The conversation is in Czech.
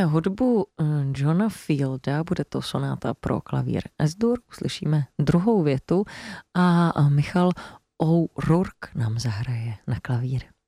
Uslyšíme hudbu Johna Fielda, bude to sonáta pro klavír S-dur, uslyšíme druhou větu a Michal O'Rourke nám zahraje na klavír.